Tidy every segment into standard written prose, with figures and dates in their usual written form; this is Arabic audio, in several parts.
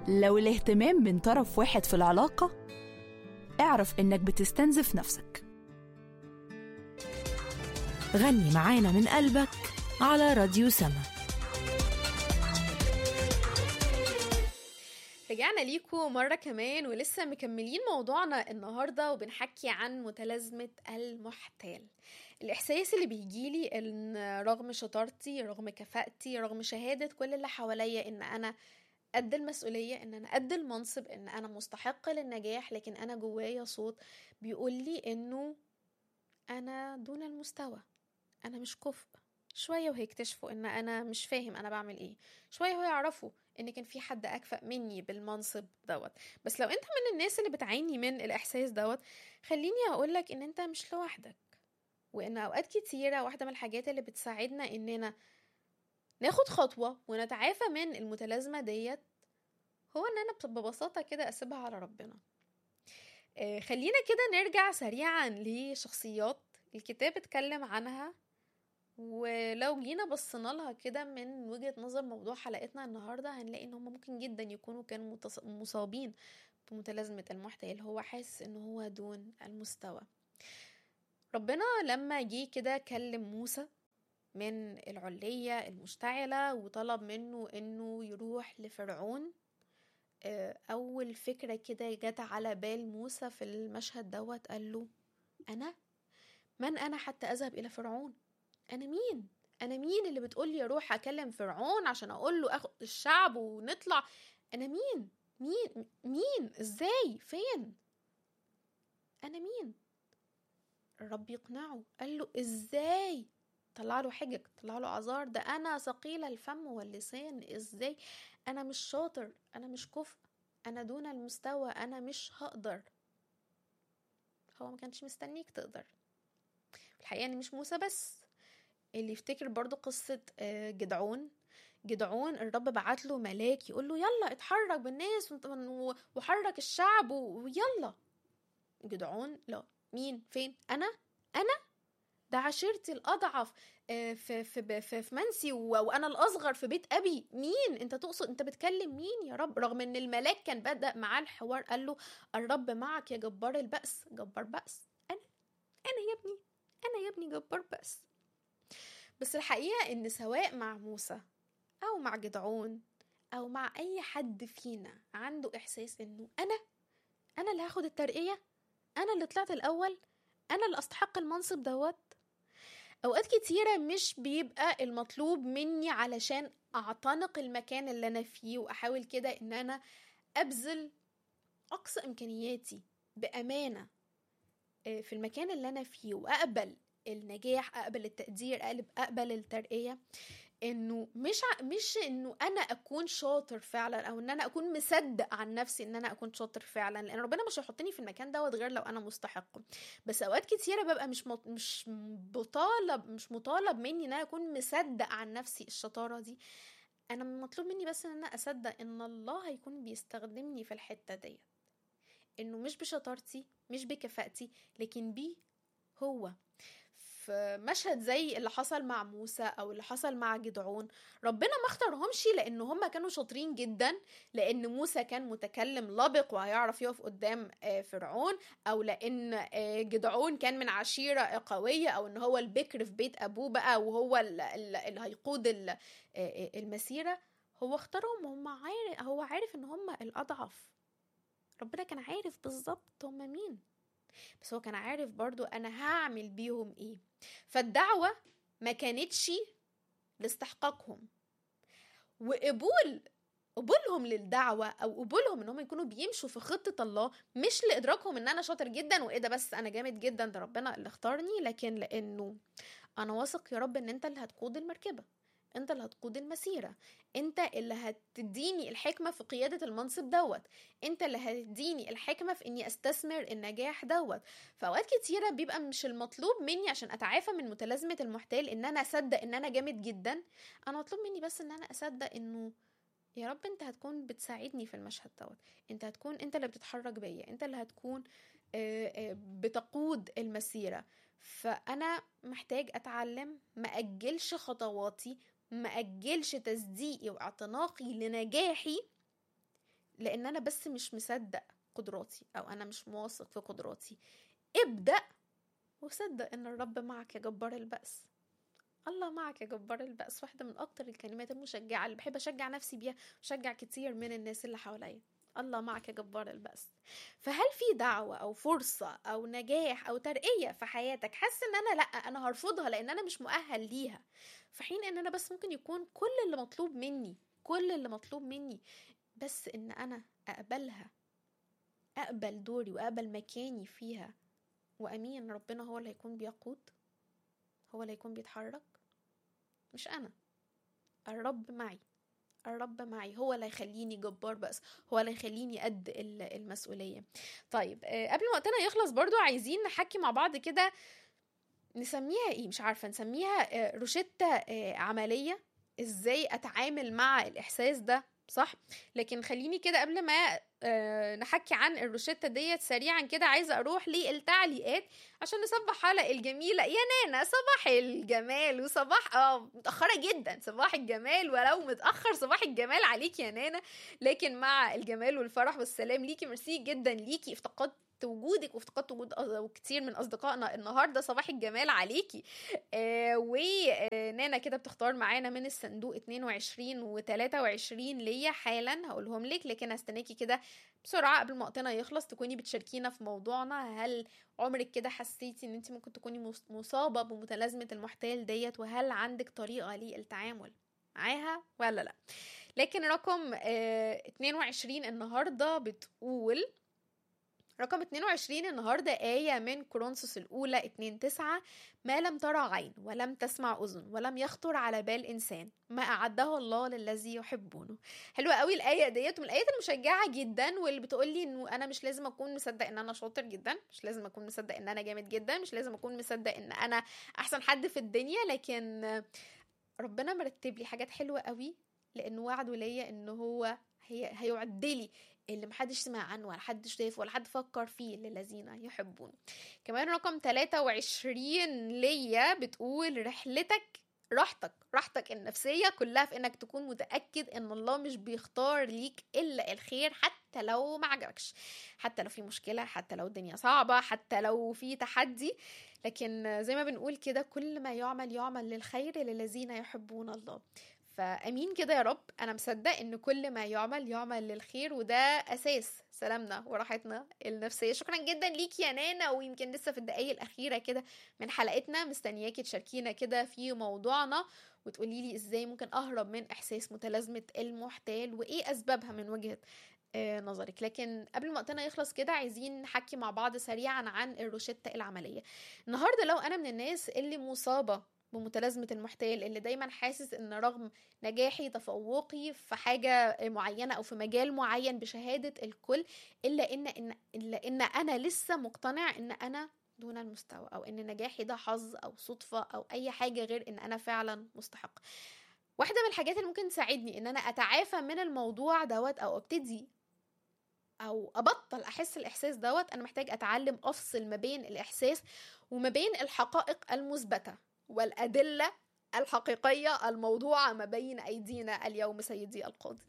لو الاهتمام من طرف واحد في العلاقة، اعرف إنك بتستنزف نفسك. غني معانا من قلبك على راديو سما. رجعنا ليكم مرة كمان ولسه مكملين موضوعنا النهاردة، وبنحكي عن متلازمة المحتال. الإحساس اللي بيجيلي إن رغم شطارتي، رغم كفاءتي، رغم شهادة كل اللي حواليا إن أنا قد المسؤولية، إن أنا قد المنصب، إن أنا مستحقة للنجاح، لكن أنا جوايا صوت بيقولي إنه أنا دون المستوى، أنا مش كفء. شوية وهيكتشفوا إن أنا مش فاهم أنا بعمل إيه، شوية ويعرفوا إن كان في حد أكفأ مني بالمنصب دوت. بس لو أنت من الناس اللي بتعاني من الإحساس دوت، خليني أقولك إن أنت مش لوحدك، وإن أوقات كتيرة واحدة من الحاجات اللي بتساعدنا إننا ناخد خطوة ونتعافى من المتلازمة ديت هو إن أنا ببساطة كده أسيبها على ربنا. خلينا كده نرجع سريعا لشخصيات الكتاب اتكلم عنها، ولو جينا بصينا لها كده من وجهة نظر موضوع حلقتنا النهاردة، هنلاقي ان هم ممكن جدا يكونوا كانوا مصابين بمتلازمة المحتال، هو حاسس ان هو دون المستوى. ربنا لما جه كده كلم موسى من العلية المشتعلة وطلب منه انه يروح لفرعون، اول فكرة كده جت على بال موسى في المشهد دوت، قال له من انا حتى اذهب الى فرعون؟ انا مين اللي بتقولي اروح اكلم فرعون عشان اقول له اخد الشعب ونطلع؟ انا مين ازاي فين؟ انا مين؟ الرب يقنعه، قال له ازاي؟ طلع له حجج، طلع له اعذار، ده انا ثقيل الفم واللسان، ازاي؟ انا مش شاطر، انا مش كفء، انا دون المستوى، انا مش هقدر. هو ما كانش مستنيك تقدر. الحقيقة ان مش موسى بس، اللي يفتكر برضو قصة جدعون الرب بعت له ملاك يقول له يلا اتحرك بالناس وحرك الشعب ويلا. جدعون لا، مين فين؟ انا ده عشيرتي الاضعف في منسي وانا الاصغر في بيت ابي. مين انت تقصد؟ انت بتكلم مين يا رب؟ رغم ان الملاك كان بدأ معاه الحوار، قال له الرب معك يا جبار البأس. جبار بأس؟ انا يا ابني جبار بأس. بس الحقيقة ان سواء مع موسى او مع جدعون او مع اي حد فينا عنده احساس انه انا اللي هاخد الترقية، انا اللي طلعت الاول، انا اللي استحق المنصب دوت، اوقات كتيرة مش بيبقى المطلوب مني علشان اعتنق المكان اللي انا فيه واحاول كده ان انا ابذل اقصى امكانياتي بامانة في المكان اللي انا فيه واقبل النجاح، اقبل التقدير، اقبل الترقية. انه مش انه انا اكون شاطر فعلا، او ان انا اكون مصدق عن نفسي ان انا اكون شاطر فعلا، لان ربنا مش هيحطني في المكان دوت غير لو انا مستحق. بس اوقات كتيره ببقى مش مطالب مني ان انا اكون مصدق عن نفسي الشطاره دي. انا مطلوب مني بس ان انا اصدق ان الله هيكون بيستخدمني في الحته ديت، انه مش بشطارتي مش بكفاءتي لكن بيه هو. في مشهد زي اللي حصل مع موسى او اللي حصل مع جدعون، ربنا ما اختارهمش لان هم كانوا شاطرين جدا، لان موسى كان متكلم لبق وهيعرف يقف قدام فرعون، او لان جدعون كان من عشيرة قوية، او ان هو البكر في بيت ابوه بقى وهو اللي هيقود المسيرة. هو اختارهم، هو عارف ان هم الاضعف. ربنا كان عارف بالظبط هم مين، بس هو كان عارف برضو انا هعمل بيهم ايه. فالدعوة ما كانتش لاستحقاقهم، قبولهم للدعوة او قبولهم انهم يكونوا بيمشوا في خطة الله مش لادراكهم ان انا شاطر جدا وايه ده بس انا جامد جدا ده ربنا اللي اختارني، لكن لانه انا واثق يا رب ان انت اللي هتقود المركبة، انت اللي هتقود المسيرة، انت اللي هتديني الحكمة في قيادة المنصب دوت، انت اللي هتديني الحكمة في اني استثمر النجاح دوت. فأوقات كتيرة بيبقى مش المطلوب مني عشان اتعافى من متلازمة المحتال ان انا اصدق ان انا جامد جدا، انا مطلوب مني بس ان انا اصدق انه يا رب انت هتكون بتساعدني في المشهد دوت، انت هتكون انت اللي بتتحرك بيا، انت اللي هتكون بتقود المسيرة. فأنا محتاج أتعلم ما أجلش خطواتي، ما أجلش تصديقي واعتناقي لنجاحي لان انا بس مش مصدق قدراتي او انا مش واثق في قدراتي. ابدأ وصدق ان الرب معك يا جبار البأس. الله معك يا جبار البأس واحدة من اكتر الكلمات المشجعة اللي بحب اشجع نفسي بيها، واشجع كتير من الناس اللي حواليا. الله معك يا جبار البأس. فهل في دعوة او فرصة او نجاح او ترقية في حياتك حاسس ان انا لا انا هرفضها لان انا مش مؤهل ليها، في حين ان انا بس ممكن يكون كل اللي مطلوب مني بس ان انا اقبلها، اقبل دوري واقبل مكاني فيها، وامين ربنا هو اللي هيكون بيقود، هو اللي هيكون بيتحرك، مش انا. الرب معي هو اللي هيخليني جبار بس، هو اللي هيخليني قد المسؤولية. طيب قبل ما وقتنا يخلص برضو عايزين نحكي مع بعض كده، نسميها ايه مش عارفة، نسميها روشتة عملية ازاي اتعامل مع الاحساس ده، صح؟ لكن خليني كده قبل ما نحكي عن الروشتة ديت سريعا كده عايزة اروح للتعليقات عشان نصبح على الجميلة يا نانا. صباح الجمال وصباح متأخرة جدا، صباح الجمال ولو متأخر، صباح الجمال عليك يا نانا، لكن مع الجمال والفرح والسلام ليكي. ميرسي جدا ليكي، افتقدت وجودك وافتقدت وجود كتير من اصدقائنا النهارده. صباح الجمال عليكي. ونانا كده بتختار معانا من الصندوق 22 و23 ليا حالا هقولهم لك، لكن هستناكي كده بسرعه قبل ما وقتنا يخلص تكوني بتشاركينا في موضوعنا. هل عمرك كده حسيتي ان انت ممكن تكوني مصابه بمتلازمه المحتال ديت، وهل عندك طريقه للتعامل معاها ولا لا؟ لكن رقم 22 النهارده بتقول، رقم 22 النهاردة آية من كورنثوس الأولى 2:9: ما لم ترى عين ولم تسمع أذن ولم يخطر على بال إنسان ما أعده الله للذي يحبونه. حلوة قوي الآية ديت، من الآيات المشجعة جدا، واللي بتقولي إنه أنا مش لازم أكون مصدق إن أنا شاطر جدا، مش لازم أكون مصدق إن أنا جامد جدا، مش لازم أكون مصدق إن أنا أحسن حد في الدنيا، لكن ربنا مرتب لي حاجات حلوة قوي، لأنه وعده ليا إنه هو هيعدلي اللي محدش سمع عنه ولا حد شايفه ولا حد فكر فيه للذين يحبون. كمان رقم 23 ليا بتقول راحتك النفسية كلها في انك تكون متأكد ان الله مش بيختار ليك الا الخير، حتى لو ما عجبكش، حتى لو في مشكلة، حتى لو الدنيا صعبة، حتى لو في تحدي، لكن زي ما بنقول كده كل ما يعمل للخير للذين يحبون الله. فأمين كده يا رب، أنا مصدق إن كل ما يعمل للخير، وده أساس سلامنا وراحتنا النفسية. شكرا جدا ليك يا نانا، ويمكن لسه في الدقايق الأخيرة كده من حلقتنا مستنياكي تشاركينا كده في موضوعنا، وتقولي لي إزاي ممكن أهرب من إحساس متلازمة المحتال وإيه أسبابها من وجهة نظرك. لكن قبل ما وقتنا يخلص كده عايزين نحكي مع بعض سريعا عن الروشتة العملية النهاردة. لو أنا من الناس اللي مصابة بمتلازمة المحتال، اللي دايما حاسس ان رغم نجاحي تفوقي في حاجة معينة او في مجال معين بشهادة الكل، الا ان انا لسه مقتنع ان انا دون المستوى، او ان نجاحي ده حظ او صدفة او اي حاجة غير ان انا فعلا مستحق. واحدة من الحاجات اللي ممكن تساعدني ان انا اتعافى من الموضوع دوت، او ابتدي او ابطل احس الاحساس دوت، انا محتاج اتعلم افصل ما بين الاحساس وما بين الحقائق المثبتة والأدلة الحقيقية الموضوعة ما بين أيدينا اليوم سيدي القاضي.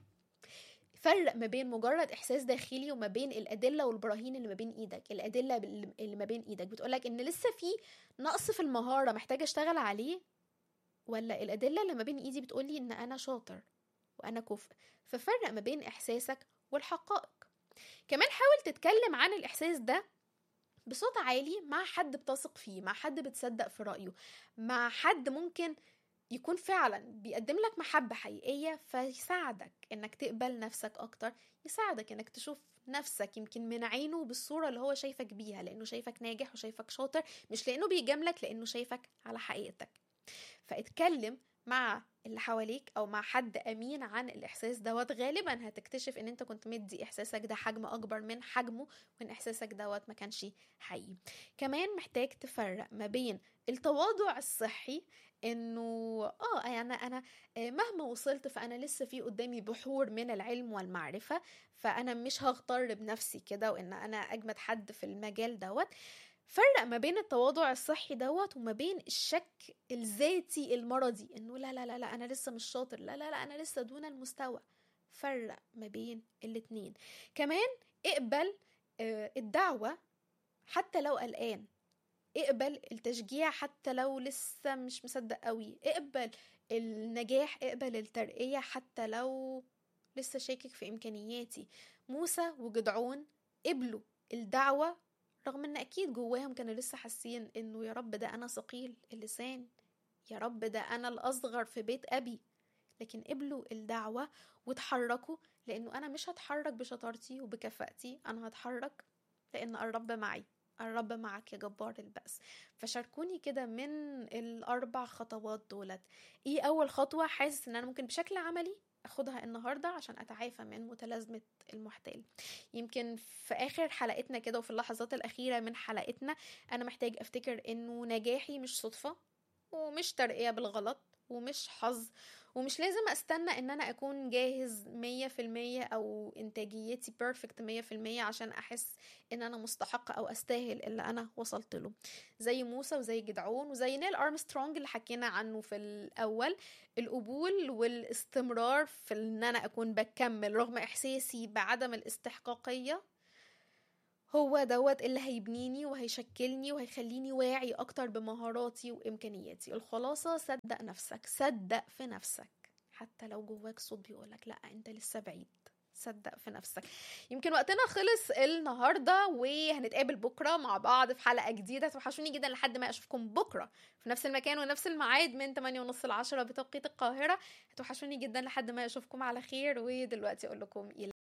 فرق ما بين مجرد إحساس داخلي وما بين الأدلة والبراهين اللي ما بين إيدك. الأدلة اللي ما بين إيدك بتقولك إن لسه في نقص في المهارة محتاجة أشتغل عليه، ولا الأدلة اللي ما بين إيدي بتقولي إن أنا شاطر وأنا كفء. ففرق ما بين إحساسك والحقائق. كمان حاول تتكلم عن الإحساس ده بصوت عالي مع حد بتثق فيه، مع حد بتصدق في رأيه، مع حد ممكن يكون فعلا بيقدم لك محبة حقيقية، فيساعدك انك تقبل نفسك اكتر، يساعدك انك تشوف نفسك يمكن من عينه بالصورة اللي هو شايفك بيها، لانه شايفك ناجح وشايفك شاطر، مش لانه بيجاملك، لانه شايفك على حقيقتك. فاتكلم مع اللي حواليك او مع حد امين عن الاحساس دوت، غالبا هتكتشف ان انت كنت مدي احساسك ده حجم اكبر من حجمه، وان احساسك دوت ما كانش حقيقي. كمان محتاج تفرق ما بين التواضع الصحي، انه يعني انا مهما وصلت فانا لسه في قدامي بحور من العلم والمعرفة، فانا مش هغتر بنفسي كده وان انا اجمد حد في المجال دوت. فرق ما بين التواضع الصحي دوت وما بين الشك الذاتي المرضي، انه لا لا لا لا انا لسه مش شاطر، لا لا لا انا لسه دون المستوى. فرق ما بين الاتنين. كمان اقبل الدعوة حتى لو قلقان، اقبل التشجيع حتى لو لسه مش مصدق قوي، اقبل النجاح، اقبل الترقية حتى لو لسه شاكك في إمكانياتي. موسى وجدعون قبلوا الدعوة رغم ان اكيد جواهم كانوا لسه حاسين انه يا رب ده انا ثقيل اللسان، يا رب ده انا الاصغر في بيت ابي، لكن قبلوا الدعوة وتحركوا، لانه انا مش هتحرك بشطارتي وبكفاءتي، انا هتحرك لان الرب معي. الرب معك يا جبار البأس. فشاركوني كده من ال4 خطوات دولت، ايه اول خطوة حاسس ان انا ممكن بشكل عملي اخدها النهاردة عشان اتعافى من متلازمة المحتال. يمكن في اخر حلقتنا كده وفي اللحظات الاخيرة من حلقتنا انا محتاج افتكر انه نجاحي مش صدفة، ومش ترقية بالغلط، ومش حظ، ومش لازم استنى ان انا اكون جاهز 100% او انتاجيتي بيرفكت 100% عشان احس ان انا مستحقة او استاهل اللي انا وصلت له. زي موسى وزي جدعون وزي نيل ارمسترونج اللي حكينا عنه في الاول، القبول والاستمرار في ان انا اكون بكمل رغم احساسي بعدم الاستحقاقية هو دوت اللي هيبنيني وهيشكلني وهيخليني واعي اكتر بمهاراتي وامكانياتي. الخلاصة صدق نفسك، صدق في نفسك حتى لو جواك صوت بيقولك لا انت لسه بعيد. صدق في نفسك. يمكن وقتنا خلص النهاردة، وهنتقابل بكرة مع بعض في حلقة جديدة. توحشوني جدا لحد ما اشوفكم بكرة في نفس المكان ونفس الميعاد من 8:30 ل10 بتوقيت القاهرة. هتوحشوني جدا لحد ما اشوفكم على خير، ودلوقتي اقول لكم